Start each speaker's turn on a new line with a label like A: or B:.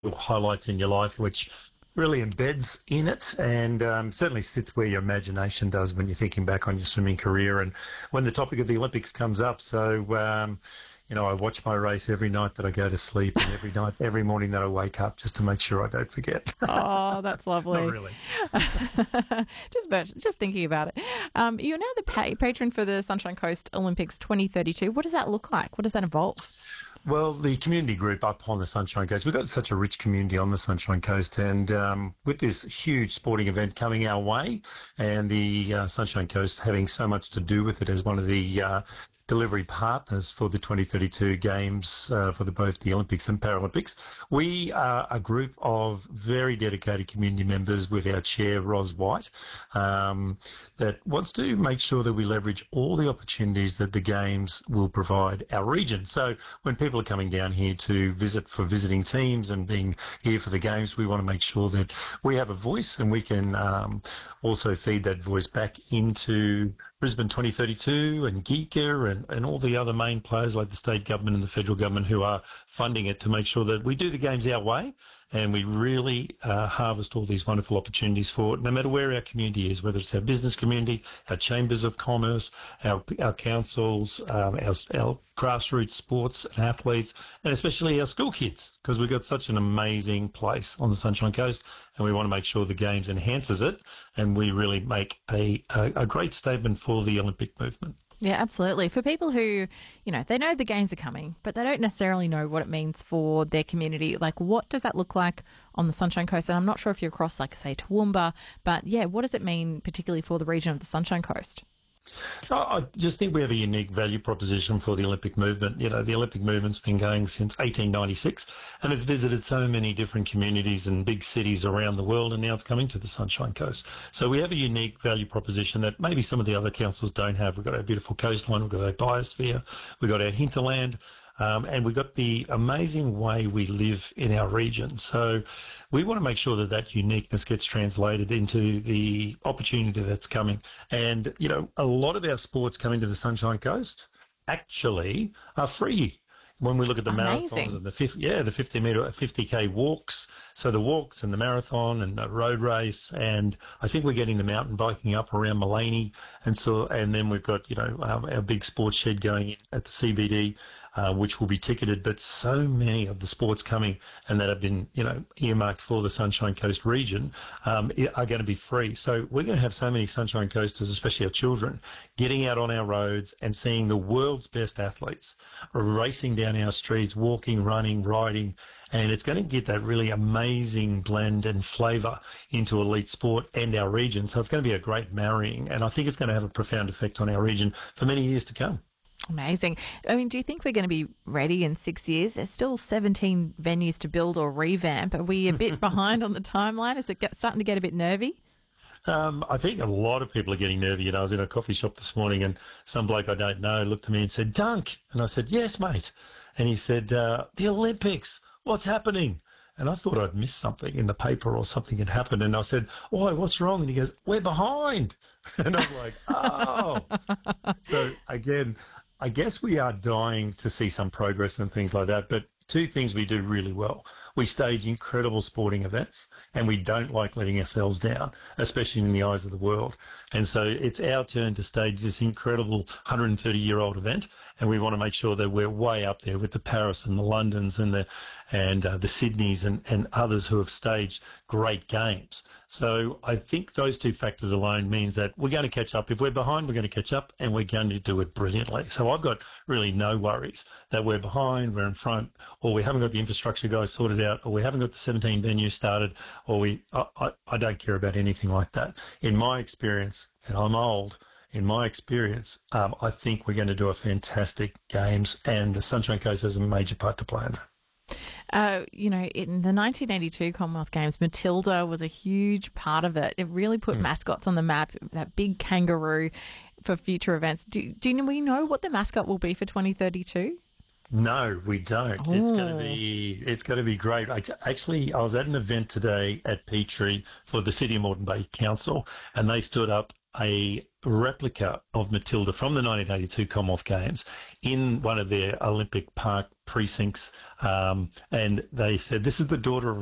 A: highlights in your life, which really embeds in it and certainly sits where your imagination does when you're thinking back on your swimming career and when the topic of the Olympics comes up. So, I watch my race every night that I go to sleep and every morning that I wake up just to make sure I don't forget.
B: Oh, that's lovely.
A: Not really.
B: just thinking about it. You're now the patron for the Sunshine Coast Olympics 2032. What does that look like? What does that involve?
A: Well, the community group up on the Sunshine Coast, we've got such a rich community on the Sunshine Coast, and with this huge sporting event coming our way and the Sunshine Coast having so much to do with it as one of the delivery partners for the 2032 Games for both the Olympics and Paralympics. We are a group of very dedicated community members with our chair, Ros White, that wants to make sure that we leverage all the opportunities that the Games will provide our region. So when people are coming down here to visit for visiting teams and being here for the Games, we want to make sure that we have a voice and we can also feed that voice back into Brisbane 2032 and GECA and all the other main players like the state government and the federal government who are funding it to make sure that we do the Games our way and we really harvest all these wonderful opportunities for it, no matter where our community is, whether it's our business community, our chambers of commerce, our councils, our grassroots sports and athletes, and especially our school kids, because we've got such an amazing place on the Sunshine Coast and we want to make sure the Games enhances it and we really make a great statement for the Olympic movement.
B: Yeah, absolutely. For people who, they know the Games are coming, but they don't necessarily know what it means for their community. Like, what does that look like on the Sunshine Coast? And I'm not sure if you're across, like, say, Toowoomba, but yeah, what does it mean particularly for the region of the Sunshine Coast?
A: I just think we have a unique value proposition for the Olympic movement. The Olympic movement's been going since 1896 and it's visited so many different communities and big cities around the world, and now it's coming to the Sunshine Coast. So we have a unique value proposition that maybe some of the other councils don't have. We've got our beautiful coastline, we've got our biosphere, we've got our hinterland, and we've got the amazing way we live in our region. So we want to make sure that that uniqueness gets translated into the opportunity that's coming. And, a lot of our sports coming to the Sunshine Coast actually are free. When we look at the marathons and the 50-metre, 50K walks, so the walks and the marathon and the road race, and I think we're getting the mountain biking up around Mullaney, and then we've got our big sports shed going in at the CBD, which will be ticketed. But so many of the sports coming and that have been earmarked for the Sunshine Coast region are going to be free. So we're going to have so many Sunshine Coasters, especially our children, getting out on our roads and seeing the world's best athletes racing down our streets, walking, running, riding, and it's going to get that really amazing blend and flavour into elite sport and our region. So it's going to be a great marrying, and I think it's going to have a profound effect on our region for many years to come.
B: Amazing. I mean, do you think we're going to be ready in 6 years? There's still 17 venues to build or revamp. Are we a bit behind on the timeline? Is it starting to get a bit nervy?
A: I think a lot of people are getting nervy. I was in a coffee shop this morning and some bloke I don't know looked at me and said, "Dunk." And I said, "Yes, mate." And he said, "The Olympics, what's happening?" And I thought I'd missed something in the paper or something had happened. And I said, "Oh, what's wrong?" And he goes, "We're behind." And I'm like, oh. So again, I guess we are dying to see some progress and things like that. But two things we do really well. We stage incredible sporting events and we don't like letting ourselves down, especially in the eyes of the world. And so it's our turn to stage this incredible 130-year-old event, and we want to make sure that we're way up there with the Paris and the Londons and the Sydneys and others who have staged great games. So I think those two factors alone means that we're going to catch up. If we're behind, we're going to catch up, and we're going to do it brilliantly. So I've got really no worries that we're behind, we're in front, or we haven't got the infrastructure guys sorted out, or we haven't got the 17 venues started, or I don't care about anything like that. In my experience, and I'm old, in my experience, I think we're going to do a fantastic Games, and the Sunshine Coast has a major part to play in that.
B: In the 1982 Commonwealth Games, Matilda was a huge part of it. It really put mascots on the map, that big kangaroo for future events. Do we know what the mascot will be for 2032?
A: No, we don't.
B: Oh.
A: It's going to be great. I was at an event today at Petrie for the City of Moreton Bay Council, and they stood up a replica of Matilda from the 1982 Commonwealth Games in one of their Olympic Park precincts, and they said, this is the daughter of